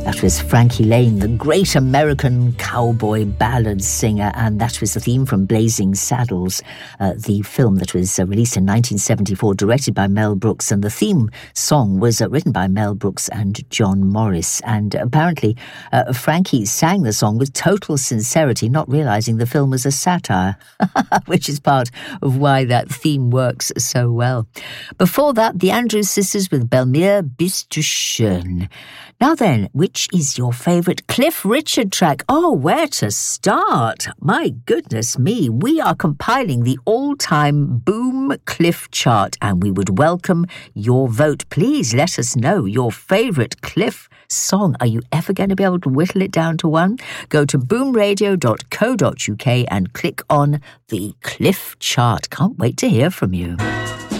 That was Frankie Laine, the great American cowboy ballad singer, and that was the theme from Blazing Saddles, the film that was released in 1974, directed by Mel Brooks, and the theme song was written by Mel Brooks and John Morris. And apparently, Frankie sang the song with total sincerity, not realizing the film was a satire, which is part of why that theme works so well. Before that, the Andrews Sisters with Bei mir bist du schön. Now then, which is your favourite Cliff Richard track? Oh, where to start? My goodness me, we are compiling the all-time Boom Cliff chart, and we would welcome your vote. Please let us know your favourite Cliff song. Are you ever going to be able to whittle it down to one? Go to boomradio.co.uk and click on the Cliff chart. Can't wait to hear from you.